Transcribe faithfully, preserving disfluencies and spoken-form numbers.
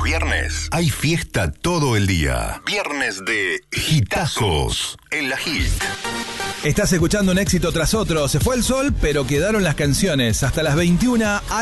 Los viernes hay fiesta todo el día. Viernes de hitazos en la Hit. Estás escuchando un éxito tras otro. Se fue el sol, pero quedaron las canciones. Hasta las veintiuna.